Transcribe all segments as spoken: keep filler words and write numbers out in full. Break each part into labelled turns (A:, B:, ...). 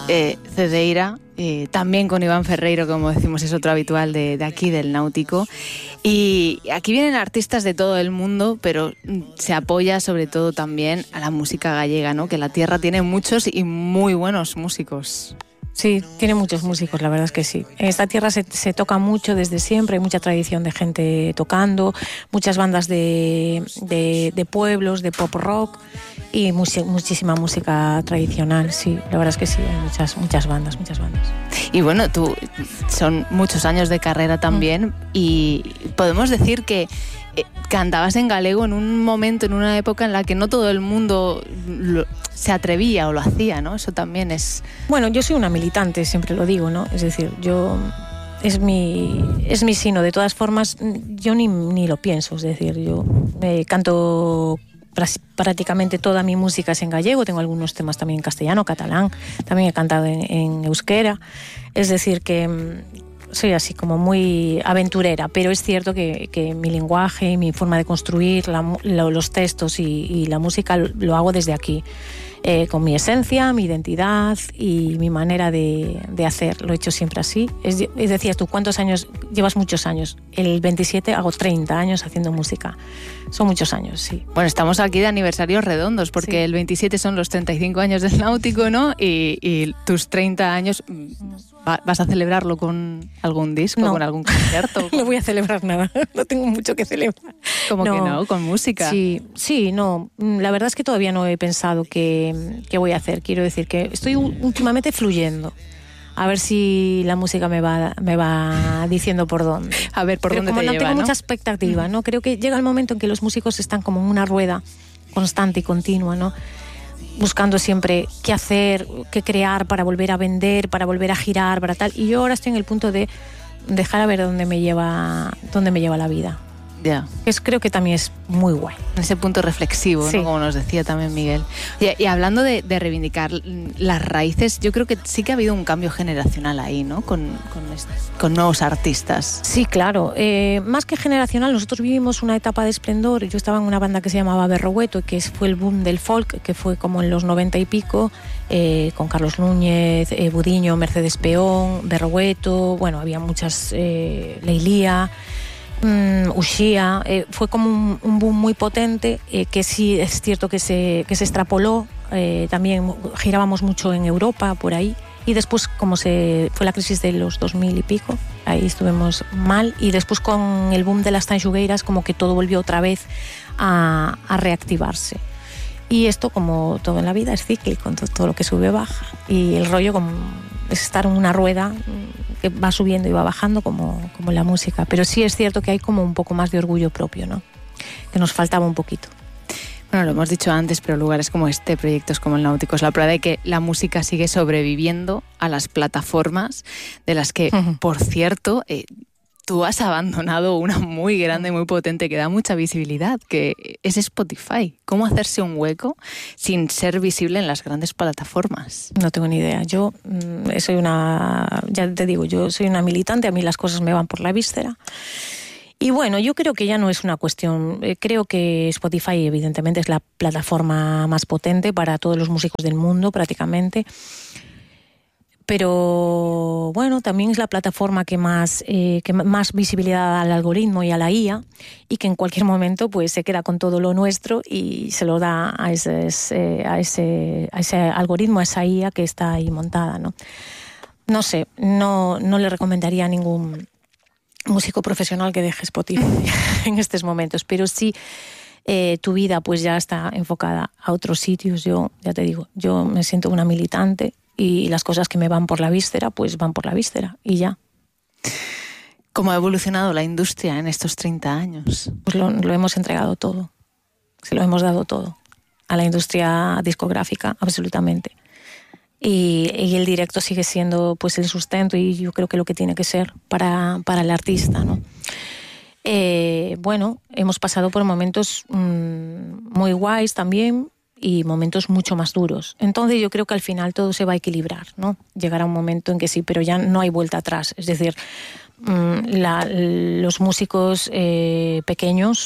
A: eh, Cedeira, eh, también con Iván Ferreiro, como decimos, es otro habitual de, de aquí, del Náutico. Y aquí vienen artistas de todo el mundo, pero se apoya sobre todo también a la música gallega, ¿no? Que la tierra tiene muchos y muy buenos músicos.
B: Sí, tiene muchos músicos, la verdad es que sí. En esta tierra se, se toca mucho desde siempre, hay mucha tradición de gente tocando, muchas bandas de, de, de pueblos, de pop rock y musi- muchísima música tradicional, sí, la verdad es que sí, hay muchas, muchas bandas, muchas bandas.
A: Y bueno, tú, son muchos años de carrera también, mm. y podemos decir que eh, cantabas en galego en un momento, en una época en la que no todo el mundo lo, se atrevía o lo hacía, ¿no? Eso también es...
B: Bueno, yo soy una militante, siempre lo digo, ¿no? Es decir, yo... Es mi, es mi sino. De todas formas, yo ni, ni lo pienso. Es decir, yo eh, canto prácticamente toda mi música es en gallego. Tengo algunos temas también en castellano, catalán. También he cantado en, en euskera. Es decir, que soy así como muy aventurera. Pero es cierto que, que mi lenguaje, mi forma de construir la, los textos y, y la música lo hago desde aquí. Eh, con mi esencia, mi identidad y mi manera de, de hacer. Lo he hecho siempre así. Es, es decías tú, ¿cuántos años? Llevas muchos años. El veintisiete hago treinta años haciendo música. Son muchos años, sí.
A: Bueno, estamos aquí de aniversarios redondos, porque sí. El veintisiete son los treinta y cinco años del Náutico, ¿no? Y, y tus treinta años, ¿vas a celebrarlo con algún disco,
B: no.
A: con algún concierto?
B: No voy a celebrar nada, no tengo mucho que celebrar.
A: ¿Cómo
B: no.
A: que no? ¿Con música?
B: Sí, sí, no. La verdad es que todavía no he pensado qué, qué voy a hacer. Quiero decir que estoy últimamente fluyendo. A ver si la música me va, me va diciendo por dónde.
A: A ver por
B: Pero
A: dónde
B: como
A: te
B: no
A: lleva,
B: tengo
A: ¿no?
B: mucha expectativa, ¿no? Creo que llega el momento en que los músicos están como en una rueda constante y continua, ¿no? Buscando siempre qué hacer, qué crear para volver a vender, para volver a girar, para tal. Y yo ahora estoy en el punto de dejar a ver dónde me lleva, dónde me lleva la vida.
A: Ya.
B: Es, creo que también es muy guay.
A: Ese punto reflexivo,
B: sí.
A: ¿no? Como nos decía también Miguel. Y, y hablando de, de reivindicar las raíces, yo creo que sí que ha habido un cambio generacional ahí, ¿no? Con, con, con nuevos artistas.
B: Sí, claro. Eh, más que generacional, nosotros vivimos una etapa de esplendor. Yo estaba en una banda que se llamaba Berrogueto, que fue el boom del folk, que fue como en los noventa y pico, eh, con Carlos Núñez, eh, Budiño, Mercedes Peón, Berrogueto, bueno, había muchas, eh, Leilía... Um, Uxía, eh, fue como un, un boom muy potente, eh, que sí es cierto que se, que se extrapoló, eh, también girábamos mucho en Europa, por ahí, y después como se fue la crisis de los dos mil y pico, ahí estuvimos mal, y después con el boom de las tanxugueiras como que todo volvió otra vez a, a reactivarse. Y esto, como todo en la vida, es cíclico, entonces todo lo que sube baja, y el rollo como es estar en una rueda que va subiendo y va bajando como, como la música. Pero sí es cierto que hay como un poco más de orgullo propio, ¿no? Que nos faltaba un poquito.
A: Bueno, lo hemos dicho antes, pero lugares como este, proyectos como el Náutico, es la prueba de que la música sigue sobreviviendo a las plataformas, de las que, uh-huh. por cierto, eh, tú has abandonado una muy grande, muy potente, que da mucha visibilidad, que es Spotify. ¿Cómo hacerse un hueco sin ser visible en las grandes plataformas?
B: No tengo ni idea. Yo mm, soy una, ya te digo, yo soy una militante, a mí las cosas me van por la víscera. Y bueno, yo creo que ya no es una cuestión, eh, creo que Spotify evidentemente es la plataforma más potente para todos los músicos del mundo prácticamente. Pero bueno, también es la plataforma que más, eh, que más visibilidad da al algoritmo y a la I A, y que en cualquier momento pues se queda con todo lo nuestro y se lo da a ese, a ese, a ese algoritmo, a esa I A que está ahí montada, ¿no? No sé, no, no le recomendaría a ningún músico profesional que deje Spotify en estos momentos, pero sí eh, tu vida pues ya está enfocada a otros sitios. Yo, ya te digo, yo me siento una militante, y las cosas que me van por la víscera, pues van por la víscera, y ya.
A: ¿Cómo ha evolucionado la industria en estos treinta años?
B: Pues lo, lo hemos entregado todo, se lo hemos dado todo a la industria discográfica, absolutamente. Y, y el directo sigue siendo pues el sustento, y yo creo que lo que tiene que ser para, para el artista, ¿no? Eh, bueno, hemos pasado por momentos mmm, muy guays también, y momentos mucho más duros. Entonces yo creo que al final todo se va a equilibrar, ¿no? Llegará un momento en que sí, pero ya no hay vuelta atrás. Es decir, la, los músicos eh, pequeños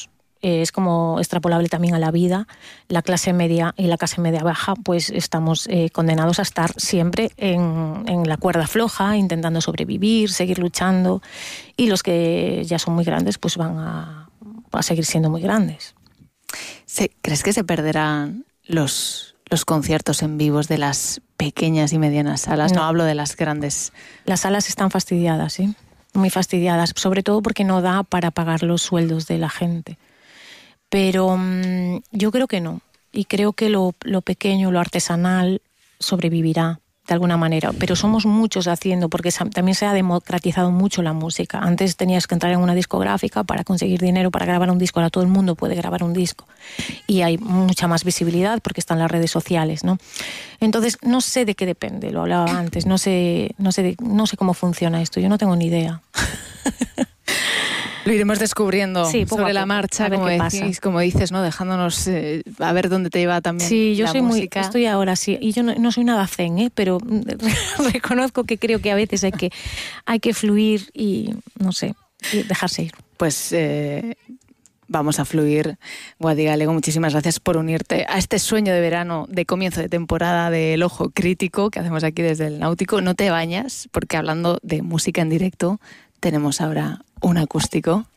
B: eh, es como extrapolable también a la vida. La clase media y la clase media baja, pues estamos eh, condenados a estar siempre en, en la cuerda floja, intentando sobrevivir, seguir luchando, y los que ya son muy grandes pues van a, a seguir siendo muy grandes.
A: ¿Crees que se perderán los, los conciertos en vivos de las pequeñas y medianas salas? No, no hablo de las grandes.
B: Las salas están fastidiadas, ¿sí? Muy fastidiadas, sobre todo porque no da para pagar los sueldos de la gente. Pero mmm, yo creo que no. Y creo que lo, lo pequeño, lo artesanal, sobrevivirá de alguna manera. Pero somos muchos haciendo, porque también se ha democratizado mucho la música. Antes tenías que entrar en una discográfica para conseguir dinero para grabar un disco. Ahora todo el mundo puede grabar un disco. Y hay mucha más visibilidad porque están las redes sociales, ¿no? Entonces, no sé de qué depende, lo hablaba antes. No sé, no sé, de, no sé cómo funciona esto. Yo no tengo ni idea.
A: Lo iremos descubriendo
B: sí,
A: sobre la marcha, como, decís, como dices, ¿no? Dejándonos eh, a ver dónde te lleva también
B: sí, yo
A: la
B: soy
A: música.
B: Muy, estoy ahora sí, y yo no, no soy nada zen, ¿eh? Pero reconozco que creo que a veces hay que, hay que fluir y, no sé, y dejarse ir.
A: Pues eh, vamos a fluir. Guadi Galego, muchísimas gracias por unirte a este sueño de verano, de comienzo de temporada del Ojo Crítico que hacemos aquí desde el Náutico. No te bañas, porque hablando de música en directo, tenemos ahora un acústico